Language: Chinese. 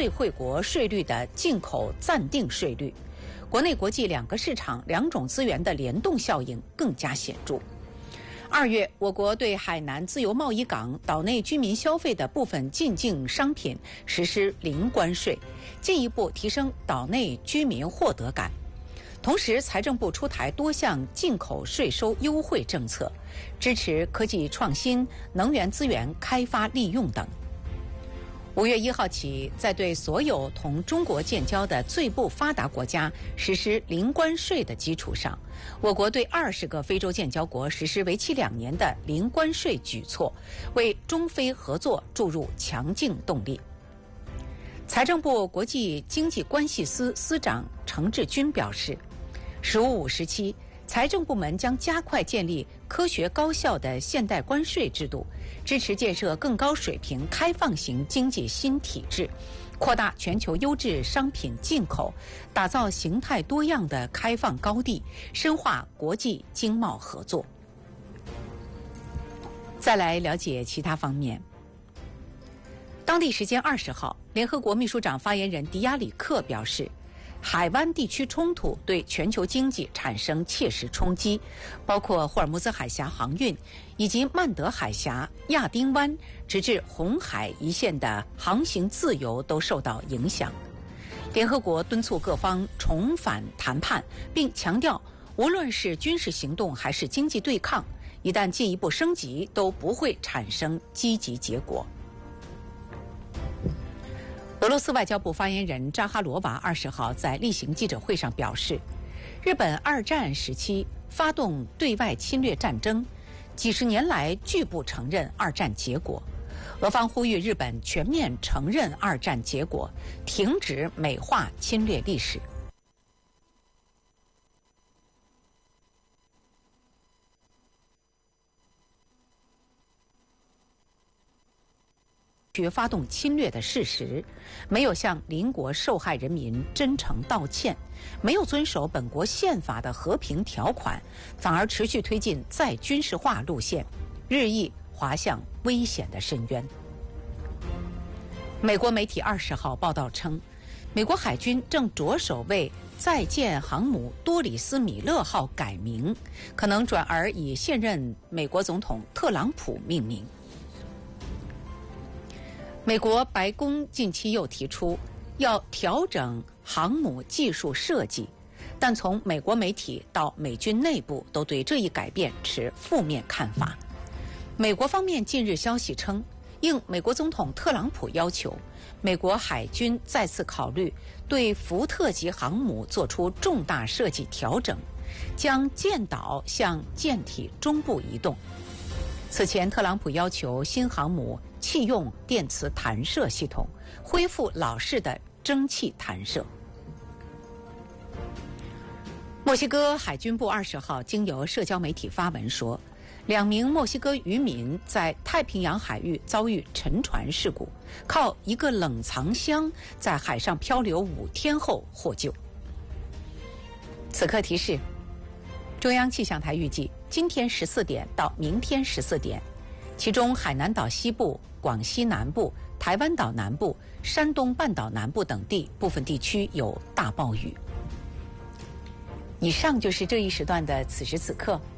税汇国税率的进口暂定税率，国内国际两个市场两种资源的联动效应更加显著。2月，我国对海南自由贸易港岛内居民消费的部分进境商品实施零关税，进一步提升岛内居民获得感。同时，财政部出台多项进口税收优惠政策，支持科技创新、能源资源开发利用等。5月1号起，在对所有同中国建交的最不发达国家实施零关税的基础上，我国对20个非洲建交国实施为期2年的零关税举措，为中非合作注入强劲动力。财政部国际经济关系司司长程志军表示，“15+5”时期，财政部门将加快建立科学高效的现代关税制度，支持建设更高水平开放型经济新体制，扩大全球优质商品进口，打造形态多样的开放高地，深化国际经贸合作。再来了解其他方面。当地时间20号，联合国秘书长发言人迪亚里克表示，海湾地区冲突对全球经济产生切实冲击，包括霍尔木兹海峡航运以及曼德海峡、亚丁湾直至红海一线的航行自由都受到影响。联合国敦促各方重返谈判，并强调，无论是军事行动还是经济对抗，一旦进一步升级，都不会产生积极结果。俄罗斯外交部发言人扎哈罗娃20号在例行记者会上表示，日本2战时期发动对外侵略战争，几十年来拒不承认2战结果。俄方呼吁日本全面承认2战结果，停止美化侵略历史。发动侵略的事实，没有向邻国受害人民真诚道歉，没有遵守本国宪法的和平条款，反而持续推进再军事化路线，日益滑向危险的深渊。美国媒体20号报道称，美国海军正着手为在建航母多里斯米勒号改名，可能转而以现任美国总统特朗普命名。美国白宫近期又提出要调整航母技术设计，但从美国媒体到美军内部都对这一改变持负面看法。美国方面近日消息称，应美国总统特朗普要求，美国海军再次考虑对福特级航母做出重大设计调整，将舰岛向舰体中部移动。此前，特朗普要求新航母弃用电磁弹射系统，恢复老式的蒸汽弹射。墨西哥海军部20号经由社交媒体发文说，2名墨西哥渔民在太平洋海域遭遇沉船事故，靠一个冷藏箱在海上漂流5天后获救。此刻提示，中央气象台预计今天14点到明天14点，其中海南岛西部、广西南部、台湾岛南部、山东半岛南部等地部分地区有大暴雨。以上就是这一时段的此时此刻。